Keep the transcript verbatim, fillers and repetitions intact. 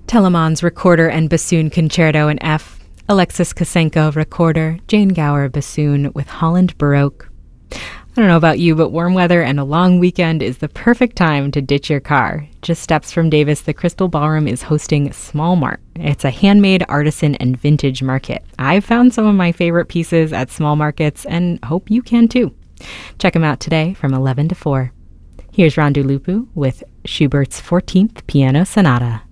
Telemann's Recorder and Bassoon Concerto in F, Alexis Kosenko Recorder, Jane Gower Bassoon with Holland Baroque. I don't know about you, but warm weather and a long weekend is the perfect time to ditch your car. Just steps from Davis, the Crystal Ballroom is hosting Small Mart. It's a handmade, artisan, and vintage market. I've found some of my favorite pieces at small markets and hope you can too. Check them out today from eleven to four. Here's Rondu Lupu with Schubert's fourteenth Piano Sonata.